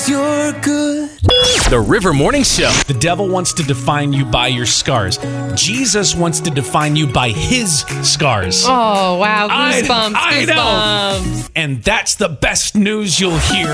You're good. The River Morning Show. The devil wants to define you by your scars. Jesus wants to define you by his scars. Oh, wow. I Goosebumps. know. Goosebumps. And that's the best news you'll hear.